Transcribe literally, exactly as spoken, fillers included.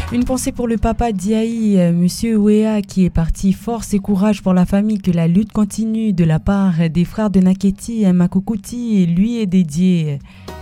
Une pensée pour le papa d'Iaï, euh, Monsieur Ouéa, qui est parti. Force et courage pour la famille, que la lutte continue de la part des frères de Naketi, Makoukouti, lui est dédié.